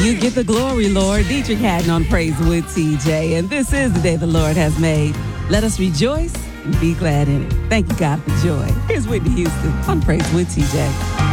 You get the glory, Lord. Dietrich Haddon on Praise with TJ. And this is the day the Lord has made. Let us rejoice and be glad in it. Thank you, God, for joy. Here's Whitney Houston on Praise with TJ.